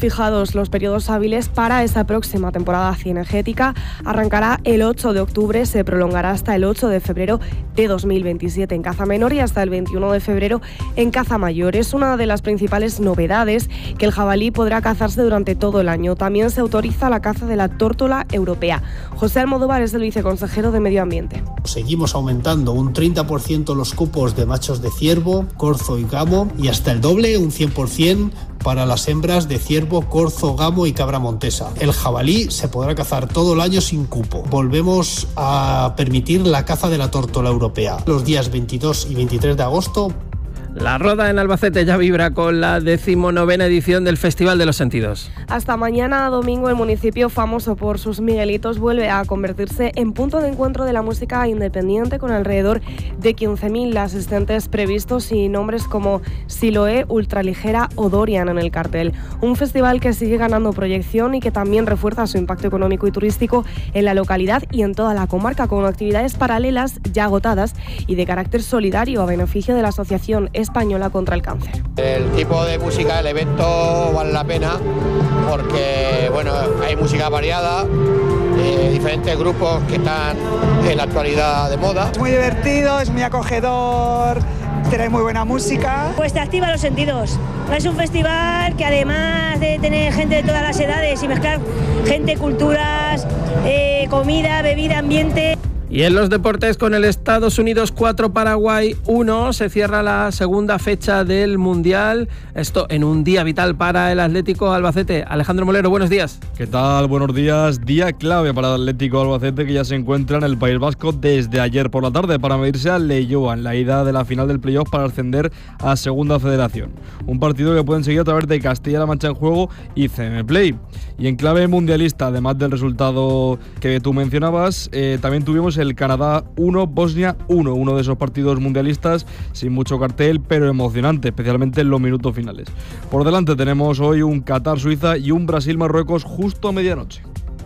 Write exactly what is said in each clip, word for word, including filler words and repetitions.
fijados los periodos hábiles para esta próxima temporada cinegética. Arrancará el ocho de octubre, se prolongará hasta el ocho de febrero de dos mil veintisiete en caza menor y hasta el veintiuno de febrero en caza mayor. Es una de las principales novedades que el jabalí podrá cazarse durante todo el año. También se autoriza la caza de la tórtola europea. José Almodóvar es el viceconsejero de Medio Ambiente. Seguimos aumentando un treinta por ciento los cupos de machos de ciervo, corzo y gamo y hasta el doble, un cien por ciento, para las hembras de ciervo, corzo, gamo y cabra montesa. El jabalí se podrá cazar todo el año sin cupo. Volvemos a permitir la caza de la tórtola europea los días veintidós y veintitrés de agosto. La Roda en Albacete ya vibra con la decimonovena edición del Festival de los Sentidos. Hasta mañana domingo el municipio, famoso por sus Miguelitos, vuelve a convertirse en punto de encuentro de la música independiente con alrededor de quince mil asistentes previstos y nombres como Siloé, Ultraligera o Dorian en el cartel. Un festival que sigue ganando proyección y que también refuerza su impacto económico y turístico en la localidad y en toda la comarca, con actividades paralelas ya agotadas y de carácter solidario a beneficio de la asociación Española contra el Cáncer. El tipo de música, el evento vale la pena porque bueno, hay música variada, eh, diferentes grupos que están en la actualidad de moda. Es muy divertido, es muy acogedor, trae muy buena música. Pues te activa los sentidos. Es un festival que además de tener gente de todas las edades y mezclar gente, culturas, eh, comida, bebida, ambiente. Y en los deportes, con el Estados Unidos cuatro, Paraguay uno, se cierra la segunda fecha del Mundial. Esto en un día vital para el Atlético Albacete. Alejandro Molero, buenos días. ¿Qué tal? Buenos días. Día clave para el Atlético Albacete, que ya se encuentra en el País Vasco desde ayer por la tarde para medirse al Leioa en la ida de la final del playoff para ascender a Segunda Federación. Un partido que pueden seguir a través de Castilla-La Mancha en Juego y C M Play. Y en clave mundialista, además del resultado que tú mencionabas, eh, también tuvimos el Canadá uno, Bosnia uno, uno de esos partidos mundialistas sin mucho cartel, pero emocionante, especialmente en los minutos finales. Por delante tenemos hoy un Qatar-Suiza y un Brasil-Marruecos justo a medianoche.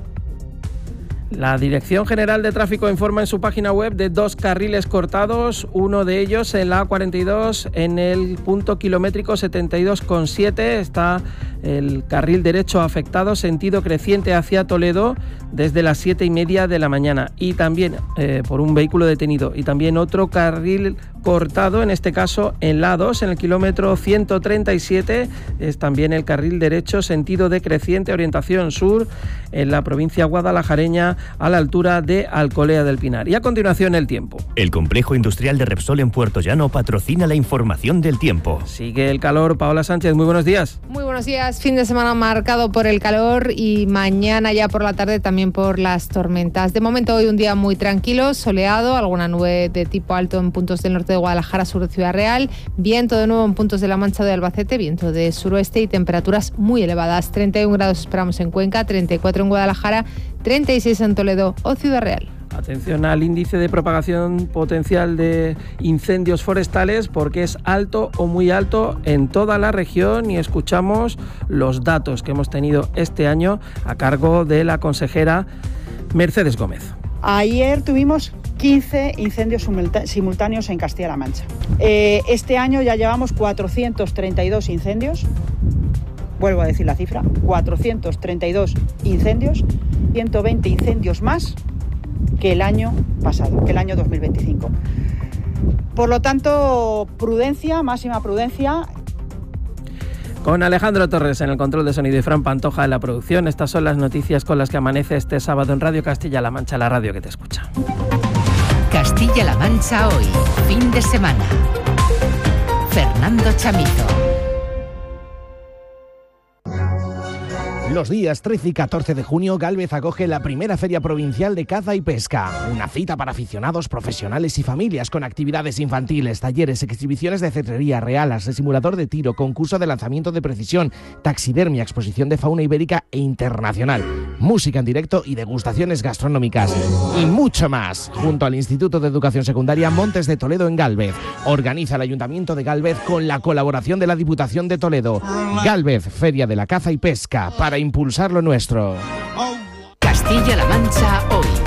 La Dirección General de Tráfico informa en su página web de dos carriles cortados, uno de ellos en la A cuarenta y dos, en el punto kilométrico setenta y dos coma siete, está el carril derecho afectado, sentido creciente hacia Toledo, desde las siete y media de la mañana, y también eh, por un vehículo detenido, y también otro carril cortado, en este caso en la A dos, en el kilómetro ciento treinta y siete, es también el carril derecho, sentido decreciente, orientación sur, en la provincia guadalajareña, a la altura de Alcolea del Pinar. Y a continuación, el tiempo. El complejo industrial de Repsol en Puerto Llano patrocina la información del tiempo. Sigue el calor. Paola Sánchez, muy buenos días. Muy buenos días. Fin de semana marcado por el calor y mañana ya por la tarde también por las tormentas. De momento hoy un día muy tranquilo, soleado, alguna nube de tipo alto en puntos del norte de Guadalajara, sur de Ciudad Real, viento de nuevo en puntos de la Mancha de Albacete, viento de suroeste y temperaturas muy elevadas. treinta y un grados esperamos en Cuenca, treinta y cuatro en Guadalajara, treinta y seis en Toledo o Ciudad Real. Atención al índice de propagación potencial de incendios forestales, porque es alto o muy alto en toda la región, y escuchamos los datos que hemos tenido este año a cargo de la consejera Mercedes Gómez. Ayer tuvimos quince incendios simultáneos en Castilla-La Mancha. Eh, este año ya llevamos cuatrocientos treinta y dos incendios. Vuelvo a decir la cifra, cuatrocientos treinta y dos incendios, ciento veinte incendios más que el año pasado, que el año dos mil veinticinco. Por lo tanto, prudencia, máxima prudencia. Con Alejandro Torres en el control de sonido y Fran Pantoja en la producción, estas son las noticias con las que amanece este sábado en Radio Castilla-La Mancha, la radio que te escucha. Castilla-La Mancha hoy, fin de semana. Fernando Chamizo. Los días trece y catorce de junio, Gálvez acoge la primera Feria Provincial de Caza y Pesca. Una cita para aficionados, profesionales y familias, con actividades infantiles, talleres, exhibiciones de cetrería, realas, de simulador de tiro, concurso de lanzamiento de precisión, taxidermia, exposición de fauna ibérica e internacional, música en directo y degustaciones gastronómicas. Y mucho más, junto al Instituto de Educación Secundaria Montes de Toledo en Gálvez. Organiza el Ayuntamiento de Gálvez con la colaboración de la Diputación de Toledo. Gálvez, Feria de la Caza y Pesca, para impulsar lo nuestro. Castilla-La Mancha hoy, fin de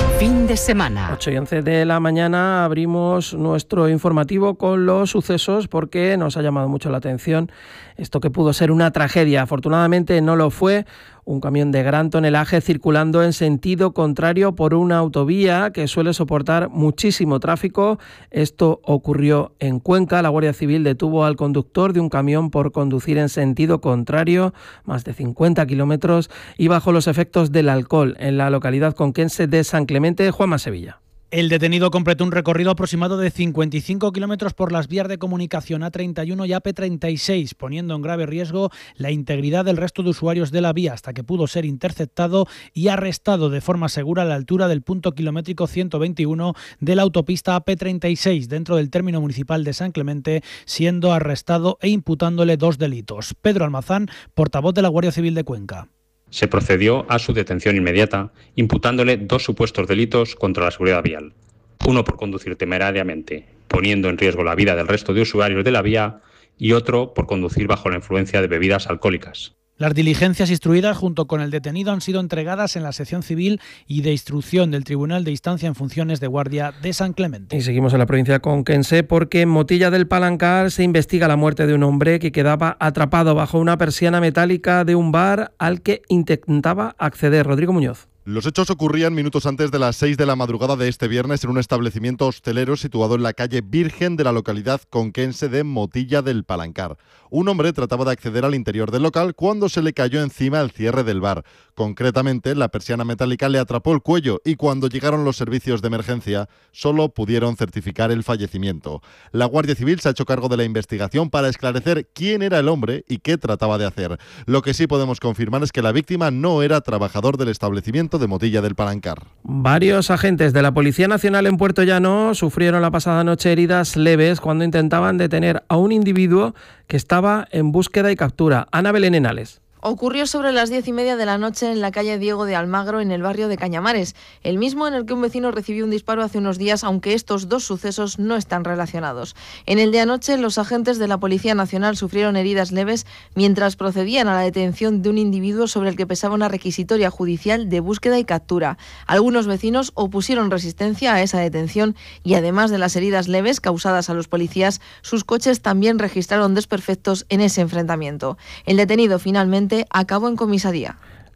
de semana. ocho y once de la mañana abrimos nuestro informativo con los sucesos porque nos ha llamado mucho la atención esto que pudo ser una tragedia. Afortunadamente no lo fue. Un camión de gran tonelaje circulando en sentido contrario por una autovía que suele soportar muchísimo tráfico. Esto ocurrió en Cuenca. La Guardia Civil detuvo al conductor de un camión por conducir en sentido contrario, más de cincuenta kilómetros, y bajo los efectos del alcohol, en la localidad conquense de San Clemente. Juanma Sevilla. El detenido completó un recorrido aproximado de cincuenta y cinco kilómetros por las vías de comunicación A treinta y uno y A P treinta y seis, poniendo en grave riesgo la integridad del resto de usuarios de la vía, hasta que pudo ser interceptado y arrestado de forma segura a la altura del punto kilométrico ciento veintiuno de la autopista A P treinta y seis, dentro del término municipal de San Clemente, siendo arrestado e imputándole dos delitos. Pedro Almazán, portavoz de la Guardia Civil de Cuenca. Se procedió a su detención inmediata, imputándole dos supuestos delitos contra la seguridad vial. Uno por conducir temerariamente, poniendo en riesgo la vida del resto de usuarios de la vía, y otro por conducir bajo la influencia de bebidas alcohólicas. Las diligencias instruidas junto con el detenido han sido entregadas en la sección civil y de instrucción del Tribunal de Instancia en Funciones de Guardia de San Clemente. Y seguimos en la provincia conquense porque en Motilla del Palancar se investiga la muerte de un hombre que quedaba atrapado bajo una persiana metálica de un bar al que intentaba acceder. Rodrigo Muñoz. Los hechos ocurrían minutos antes de las seis de la madrugada de este viernes en un establecimiento hostelero situado en la calle Virgen de la localidad conquense de Motilla del Palancar. Un hombre trataba de acceder al interior del local cuando se le cayó encima el cierre del bar. Concretamente, la persiana metálica le atrapó el cuello y cuando llegaron los servicios de emergencia solo pudieron certificar el fallecimiento. La Guardia Civil se ha hecho cargo de la investigación para esclarecer quién era el hombre y qué trataba de hacer. Lo que sí podemos confirmar es que la víctima no era trabajador del establecimiento de Motilla del Palancar. Varios agentes de la Policía Nacional en Puerto Llano sufrieron la pasada noche heridas leves cuando intentaban detener a un individuo que estaba en búsqueda y captura. Ana Belén Henales. Ocurrió sobre las diez y media de la noche en la calle Diego de Almagro, en el barrio de Cañamares, el mismo en el que un vecino recibió un disparo hace unos días, aunque estos dos sucesos no están relacionados. En el de anoche, los agentes de la Policía Nacional sufrieron heridas leves mientras procedían a la detención de un individuo sobre el que pesaba una requisitoria judicial de búsqueda y captura. Algunos vecinos opusieron resistencia a esa detención y, además de las heridas leves causadas a los policías, sus coches también registraron desperfectos en ese enfrentamiento. El detenido finalmente acabó en comisaría.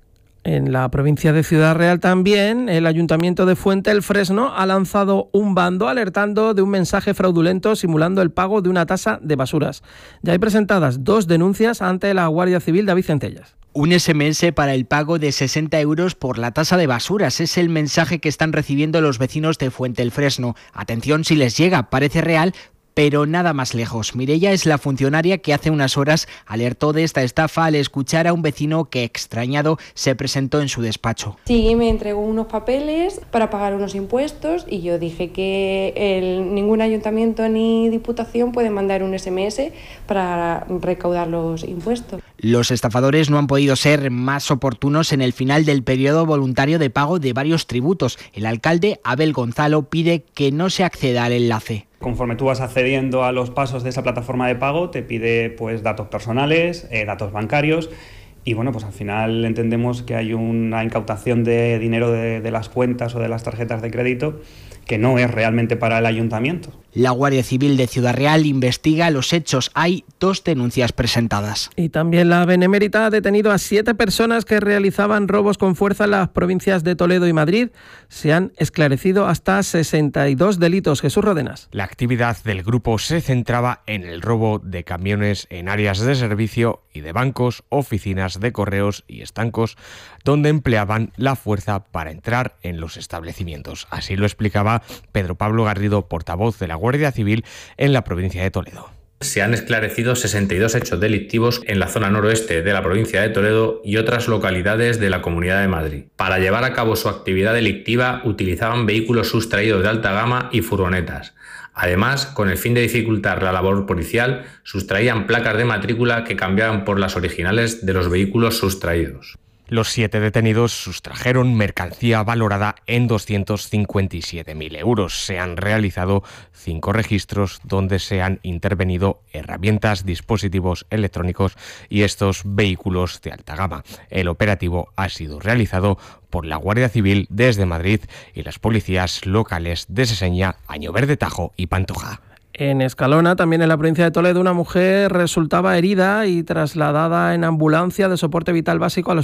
En la provincia de Ciudad Real también, el Ayuntamiento de Fuente el Fresno ha lanzado un bando alertando de un mensaje fraudulento simulando el pago de una tasa de basuras. Ya hay presentadas dos denuncias ante la Guardia Civil. David Centellas. Un ese eme ese para el pago de sesenta euros por la tasa de basuras. Es el mensaje que están recibiendo los vecinos de Fuente el Fresno. Atención si les llega, parece real, pero nada más lejos. Mireia es la funcionaria que hace unas horas alertó de esta estafa al escuchar a un vecino que, extrañado, se presentó en su despacho. Sí, me entregó unos papeles para pagar unos impuestos y yo dije que el, ningún ayuntamiento ni diputación puede mandar un ese eme ese para recaudar los impuestos. Los estafadores no han podido ser más oportunos en el final del periodo voluntario de pago de varios tributos. El alcalde, Abel Gonzalo, pide que no se acceda al enlace. Conforme tú vas accediendo a los pasos de esa plataforma de pago, te pide pues datos personales, eh, datos bancarios y bueno, pues al final entendemos que hay una incautación de dinero de, de las cuentas o de las tarjetas de crédito que no es realmente para el ayuntamiento. La Guardia Civil de Ciudad Real investiga los hechos. Hay dos denuncias presentadas. Y también la Benemérita ha detenido a siete personas que realizaban robos con fuerza en las provincias de Toledo y Madrid. Se han esclarecido hasta sesenta y dos delitos. Jesús Rodenas. La actividad del grupo se centraba en el robo de camiones en áreas de servicio y de bancos, oficinas de correos y estancos, donde empleaban la fuerza para entrar en los establecimientos. Así lo explicaba Pedro Pablo Garrido, portavoz de la Guardia Civil en la provincia de Toledo. Se han esclarecido sesenta y dos hechos delictivos en la zona noroeste de la provincia de Toledo y otras localidades de la Comunidad de Madrid. Para llevar a cabo su actividad delictiva utilizaban vehículos sustraídos de alta gama y furgonetas. Además, con el fin de dificultar la labor policial, sustraían placas de matrícula que cambiaban por las originales de los vehículos sustraídos. Los siete detenidos sustrajeron mercancía valorada en doscientos cincuenta y siete mil euros. Se han realizado cinco registros donde se han intervenido herramientas, dispositivos electrónicos y estos vehículos de alta gama. El operativo ha sido realizado por la Guardia Civil desde Madrid y las policías locales de Seseña, Añoverde, Tajo y Pantoja. En Escalona, también en la provincia de Toledo, una mujer resultaba herida y trasladada en ambulancia de soporte vital básico al